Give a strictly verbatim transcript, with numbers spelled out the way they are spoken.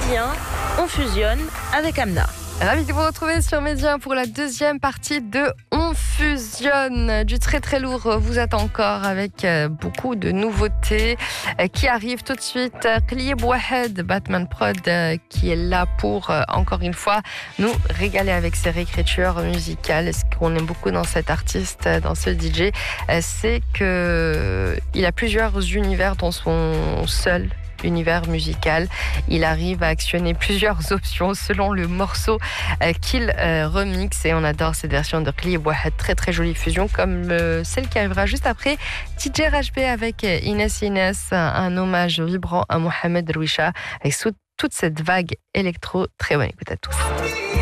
vient, on fusionne avec Amna. Ravi de vous retrouver sur Média pour la deuxième partie de On fusionne. Du très très lourd vous attend encore avec beaucoup de nouveautés qui arrivent tout de suite. Qlib Wahed, Batman Prod, qui est là pour encore une fois nous régaler avec ses réécritures musicales. Ce qu'on aime beaucoup dans cet artiste, dans ce D J, c'est qu'il a plusieurs univers dans son seul univers musical. Il arrive à actionner plusieurs options selon le morceau euh, qu'il euh, remixe et on adore cette version de Qlib Wahed, très très jolie fusion comme euh, celle qui arrivera juste après D J Raj B avec Inès Inès, un hommage vibrant à Mohamed Rouisha avec toute cette vague électro. Très bonne écoute à tous.